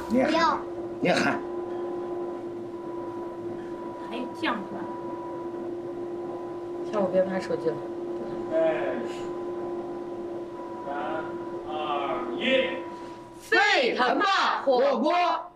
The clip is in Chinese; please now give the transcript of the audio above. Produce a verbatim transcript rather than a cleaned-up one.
你也喊， 不要， 你也喊。 还有酱是吧？ 跳舞别玩手机了。 哎，三二一， 沸腾吧火锅！